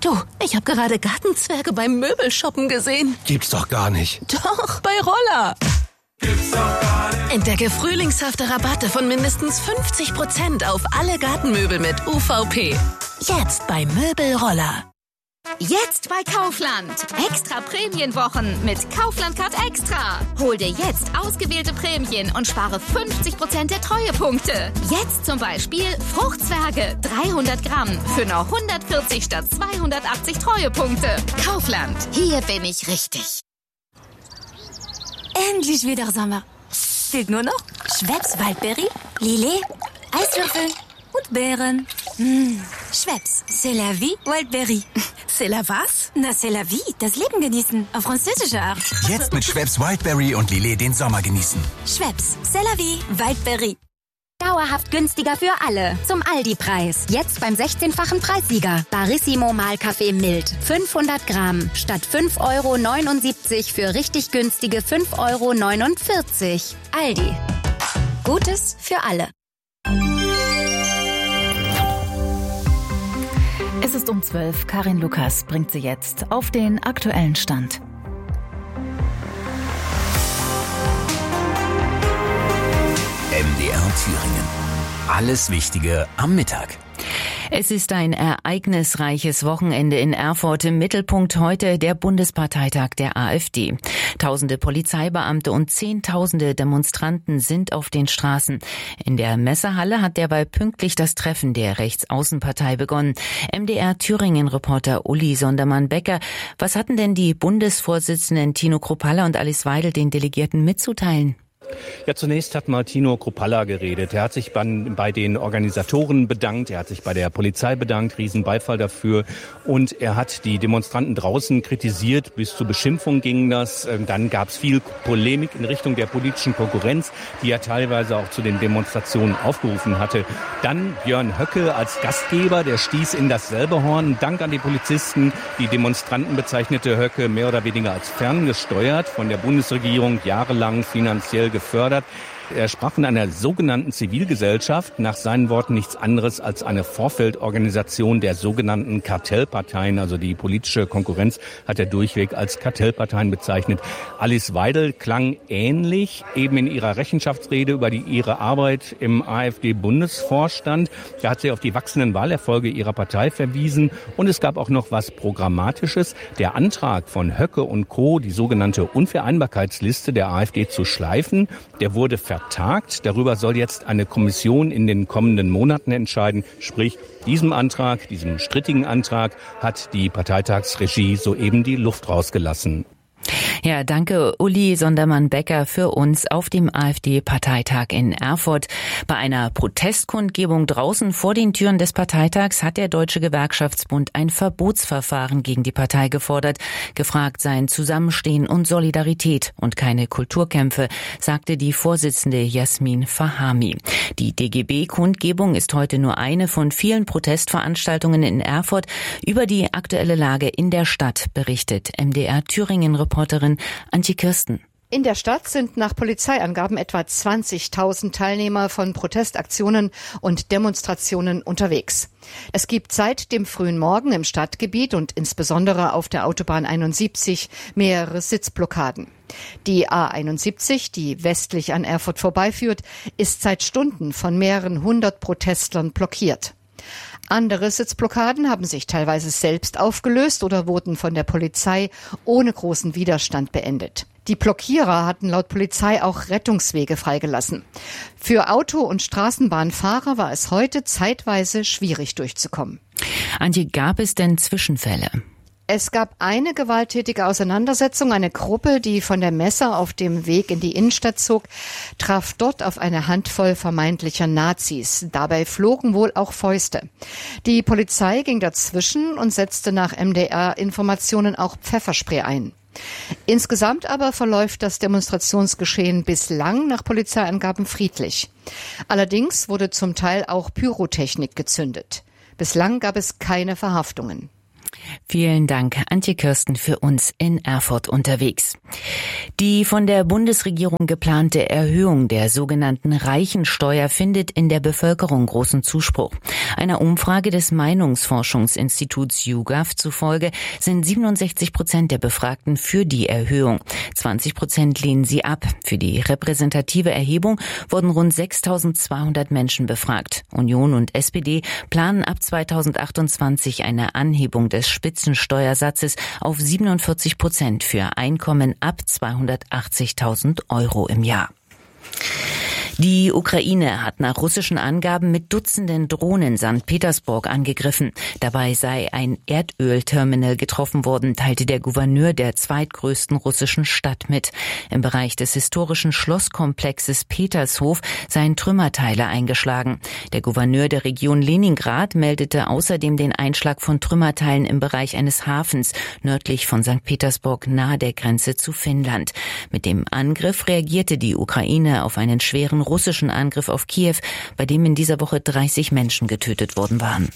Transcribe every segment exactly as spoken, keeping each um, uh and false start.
Du, ich habe gerade Gartenzwerge beim Möbelshoppen gesehen. Gibt's doch gar nicht. Doch, bei Roller. Gibt's doch gar nicht. Entdecke frühlingshafte Rabatte von mindestens fünfzig Prozent auf alle Gartenmöbel mit U V P. Jetzt bei Möbelroller. Jetzt bei Kaufland. Extra Prämienwochen mit Kaufland Card Extra. Hol dir jetzt ausgewählte Prämien und spare fünfzig Prozent der Treuepunkte. Jetzt zum Beispiel Fruchtzwerge dreihundert Gramm für nur hundertvierzig statt zweihundertachtzig Treuepunkte. Kaufland. Hier bin ich richtig. Endlich wieder Sommer. Fehlt nur noch Schweppes Waldbeere, Lillet, Eiswürfel und Beeren. Mmh. Schweppes, c'est la vie, Waldbeere. C'est la was? Na, c'est la vie, das Leben genießen, auf französische Art. Jetzt mit Schweppes Wildberry und Lillet den Sommer genießen. Schweppes, c'est la vie, Waldbeere. Dauerhaft günstiger für alle. Zum Aldi-Preis. Jetzt beim sechzehnfachen Preissieger. Barissimo Mahlkaffee mild. fünfhundert Gramm. Statt fünf Euro neunundsiebzig für richtig günstige fünf Euro neunundvierzig. Aldi. Gutes für alle. Es ist um zwölf. Karin Lukas bringt Sie jetzt auf den aktuellen Stand. M D R Thüringen. Alles Wichtige am Mittag. Es ist ein ereignisreiches Wochenende in Erfurt. Im Mittelpunkt heute der Bundesparteitag der AfD. Tausende Polizeibeamte und Zehntausende Demonstranten sind auf den Straßen. In der Messehalle hat derweil pünktlich das Treffen der Rechtsaußenpartei begonnen. M D R Thüringen-Reporter Uli Sondermann-Becker. Was hatten denn die Bundesvorsitzenden Tino Kruppalla und Alice Weidel den Delegierten mitzuteilen? Ja, zunächst hat mal Tino Kruppalla geredet. Er hat sich bei, bei den Organisatoren bedankt, er hat sich bei der Polizei bedankt, Riesenbeifall dafür. Und er hat die Demonstranten draußen kritisiert, bis zur Beschimpfung ging das. Dann gab es viel Polemik in Richtung der politischen Konkurrenz, die er teilweise auch zu den Demonstrationen aufgerufen hatte. Dann Björn Höcke als Gastgeber, der stieß in dasselbe Horn. Dank an die Polizisten. Die Demonstranten bezeichnete Höcke mehr oder weniger als ferngesteuert, von der Bundesregierung jahrelang finanziell gefördert. Er sprach von einer sogenannten Zivilgesellschaft, nach seinen Worten nichts anderes als eine Vorfeldorganisation der sogenannten Kartellparteien, also die politische Konkurrenz hat er durchweg als Kartellparteien bezeichnet. Alice Weidel klang ähnlich, eben in ihrer Rechenschaftsrede über die, ihre Arbeit im AfD-Bundesvorstand. Da hat sie auf die wachsenden Wahlerfolge ihrer Partei verwiesen und es gab auch noch was Programmatisches. Der Antrag von Höcke und Co., die sogenannte Unvereinbarkeitsliste der AfD zu schleifen, der wurde vertagt. Darüber soll jetzt eine Kommission in den kommenden Monaten entscheiden. Sprich, diesem Antrag, diesem strittigen Antrag, hat die Parteitagsregie soeben die Luft rausgelassen. Ja, danke Uli Sondermann-Becker für uns auf dem AfD-Parteitag in Erfurt. Bei einer Protestkundgebung draußen vor den Türen des Parteitags hat der Deutsche Gewerkschaftsbund ein Verbotsverfahren gegen die Partei gefordert. Gefragt seien Zusammenstehen und Solidarität und keine Kulturkämpfe, sagte die Vorsitzende Jasmin Fahami. Die D G B-Kundgebung ist heute nur eine von vielen Protestveranstaltungen in Erfurt. Über die aktuelle Lage in der Stadt berichtet M D R Thüringen-Reporterin Antje Kirsten. In der Stadt sind nach Polizeiangaben etwa zwanzigtausend Teilnehmer von Protestaktionen und Demonstrationen unterwegs. Es gibt seit dem frühen Morgen im Stadtgebiet und insbesondere auf der Autobahn einundsiebzig mehrere Sitzblockaden. Die A einundsiebzig, die westlich an Erfurt vorbeiführt, ist seit Stunden von mehreren hundert Protestlern blockiert. Andere Sitzblockaden haben sich teilweise selbst aufgelöst oder wurden von der Polizei ohne großen Widerstand beendet. Die Blockierer hatten laut Polizei auch Rettungswege freigelassen. Für Auto- und Straßenbahnfahrer war es heute zeitweise schwierig durchzukommen. Antje, gab es denn Zwischenfälle? Es gab eine gewalttätige Auseinandersetzung. Eine Gruppe, die von der Messe auf dem Weg in die Innenstadt zog, traf dort auf eine Handvoll vermeintlicher Nazis. Dabei flogen wohl auch Fäuste. Die Polizei ging dazwischen und setzte nach M D R-Informationen auch Pfefferspray ein. Insgesamt aber verläuft das Demonstrationsgeschehen bislang nach Polizeiangaben friedlich. Allerdings wurde zum Teil auch Pyrotechnik gezündet. Bislang gab es keine Verhaftungen. Vielen Dank, Antje Kirsten, für uns in Erfurt unterwegs. Die von der Bundesregierung geplante Erhöhung der sogenannten Reichensteuer findet in der Bevölkerung großen Zuspruch. Einer Umfrage des Meinungsforschungsinstituts YouGov zufolge sind siebenundsechzig Prozent der Befragten für die Erhöhung. zwanzig Prozent lehnen sie ab. Für die repräsentative Erhebung wurden rund sechstausendzweihundert Menschen befragt. Union und S P D planen ab zweitausendachtundzwanzig eine Anhebung des Spitzensteuersatzes auf siebenundvierzig Prozent für Einkommen ab zweihundertachtzigtausend Euro im Jahr. Die Ukraine hat nach russischen Angaben mit Dutzenden Drohnen Sankt Petersburg angegriffen. Dabei sei ein Erdölterminal getroffen worden, teilte der Gouverneur der zweitgrößten russischen Stadt mit. Im Bereich des historischen Schlosskomplexes Petershof seien Trümmerteile eingeschlagen. Der Gouverneur der Region Leningrad meldete außerdem den Einschlag von Trümmerteilen im Bereich eines Hafens nördlich von Sankt Petersburg nahe der Grenze zu Finnland. Mit dem Angriff reagierte die Ukraine auf einen schweren russischen Angriff auf Kiew, bei dem in dieser Woche dreißig Menschen getötet worden waren.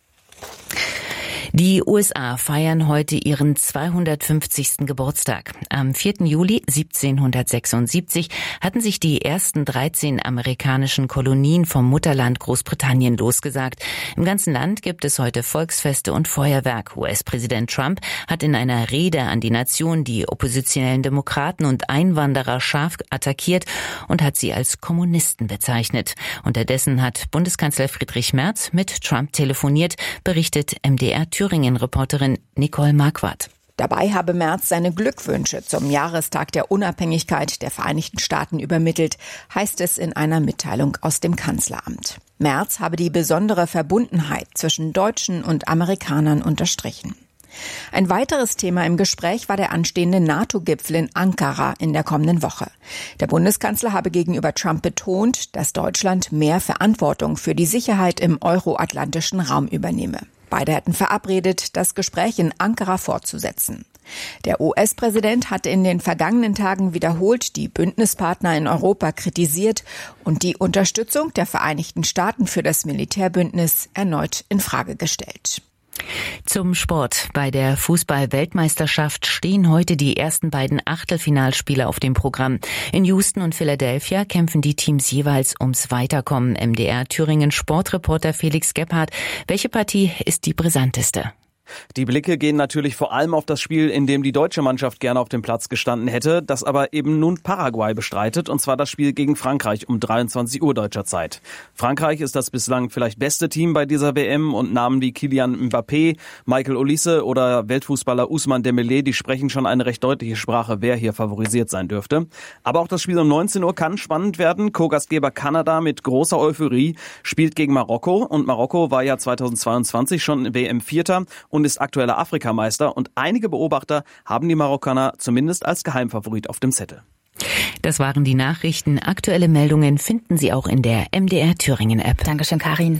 Die U S A feiern heute ihren zweihundertfünfzigsten Geburtstag. Am vierten Juli siebzehnhundertsechsundsiebzig hatten sich die ersten dreizehn amerikanischen Kolonien vom Mutterland Großbritannien losgesagt. Im ganzen Land gibt es heute Volksfeste und Feuerwerk. U S-Präsident Trump hat in einer Rede an die Nation die oppositionellen Demokraten und Einwanderer scharf attackiert und hat sie als Kommunisten bezeichnet. Unterdessen hat Bundeskanzler Friedrich Merz mit Trump telefoniert, berichtet M D R Thüringen-Reporterin Nicole Marquardt. Dabei habe Merz seine Glückwünsche zum Jahrestag der Unabhängigkeit der Vereinigten Staaten übermittelt, heißt es in einer Mitteilung aus dem Kanzleramt. Merz habe die besondere Verbundenheit zwischen Deutschen und Amerikanern unterstrichen. Ein weiteres Thema im Gespräch war der anstehende NATO-Gipfel in Ankara in der kommenden Woche. Der Bundeskanzler habe gegenüber Trump betont, dass Deutschland mehr Verantwortung für die Sicherheit im euroatlantischen Raum übernehme. Beide hätten verabredet, das Gespräch in Ankara fortzusetzen. Der U S-Präsident hatte in den vergangenen Tagen wiederholt die Bündnispartner in Europa kritisiert und die Unterstützung der Vereinigten Staaten für das Militärbündnis erneut in Frage gestellt. Zum Sport. Bei der Fußball-Weltmeisterschaft stehen heute die ersten beiden Achtelfinalspiele auf dem Programm. In Houston und Philadelphia kämpfen die Teams jeweils ums Weiterkommen. M D R Thüringen Sportreporter Felix Gebhardt. Welche Partie ist die brisanteste? Die Blicke gehen natürlich vor allem auf das Spiel, in dem die deutsche Mannschaft gerne auf dem Platz gestanden hätte, das aber eben nun Paraguay bestreitet, und zwar das Spiel gegen Frankreich um dreiundzwanzig Uhr deutscher Zeit. Frankreich ist das bislang vielleicht beste Team bei dieser W M und Namen wie Kylian Mbappé, Michael Olise oder Weltfußballer Ousmane Dembélé, die sprechen schon eine recht deutliche Sprache, wer hier favorisiert sein dürfte. Aber auch das Spiel um neunzehn Uhr kann spannend werden. Co-Gastgeber Kanada mit großer Euphorie spielt gegen Marokko, und Marokko war ja zweitausendzweiundzwanzig schon W M-Vierter und ist aktueller Afrikameister, und einige Beobachter haben die Marokkaner zumindest als Geheimfavorit auf dem Zettel. Das waren die Nachrichten. Aktuelle Meldungen finden Sie auch in der M D R Thüringen App. Dankeschön, Karin.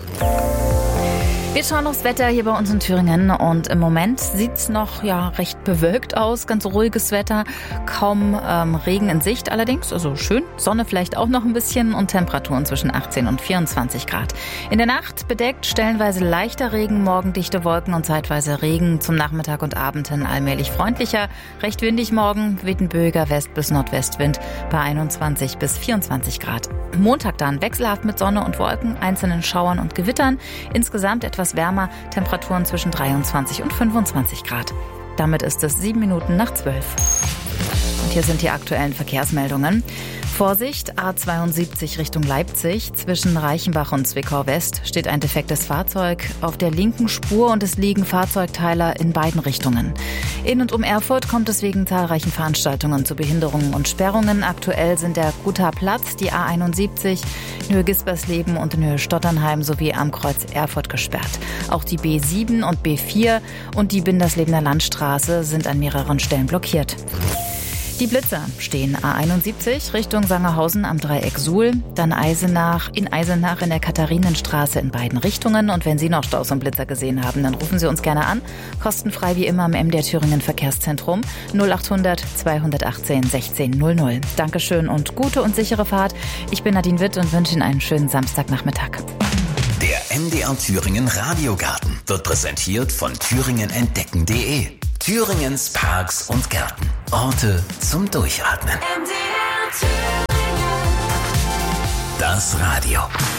Wir schauen aufs Wetter hier bei uns in Thüringen, und im Moment sieht's noch ja recht bewölkt aus, ganz ruhiges Wetter, kaum ähm, Regen in Sicht allerdings, also schön, Sonne vielleicht auch noch ein bisschen und Temperaturen zwischen achtzehn und vierundzwanzig Grad. In der Nacht bedeckt, stellenweise leichter Regen, morgen dichte Wolken und zeitweise Regen, zum Nachmittag und Abend hin allmählich freundlicher, recht windig morgen, weht ein böiger West- bis Nordwestwind bei einundzwanzig bis vierundzwanzig Grad. Montag dann wechselhaft mit Sonne und Wolken, einzelnen Schauern und Gewittern, insgesamt etwas wärmer, Temperaturen zwischen dreiundzwanzig und fünfundzwanzig Grad. Damit ist es sieben Minuten nach zwölf. Und hier sind die aktuellen Verkehrsmeldungen. Vorsicht, A zweiundsiebzig Richtung Leipzig. Zwischen Reichenbach und Zwickau West steht ein defektes Fahrzeug auf der linken Spur und es liegen Fahrzeugteiler in beiden Richtungen. In und um Erfurt kommt es wegen zahlreichen Veranstaltungen zu Behinderungen und Sperrungen. Aktuell sind der Guter Platz, die A einundsiebzig, in Höhe Gispersleben und in Höhe Stotternheim sowie am Kreuz Erfurt gesperrt. Auch die B sieben und B vier und die Binderslebener Landstraße sind an mehreren Stellen blockiert. Die Blitzer stehen A einundsiebzig Richtung Sangerhausen am Dreieck Suhl, dann Eisenach, in Eisenach in der Katharinenstraße in beiden Richtungen. Und wenn Sie noch Staus und Blitzer gesehen haben, dann rufen Sie uns gerne an. Kostenfrei wie immer im M D R Thüringen Verkehrszentrum null achthundert zweihundertachtzehn sechzehn null null. Dankeschön und gute und sichere Fahrt. Ich bin Nadine Witt und wünsche Ihnen einen schönen Samstagnachmittag. Der M M D R Thüringen Radiogarten wird präsentiert von thüringen entdecken punkt de. Thüringens Parks und Gärten. Orte zum Durchatmen. M D R Thüringen. Das Radio.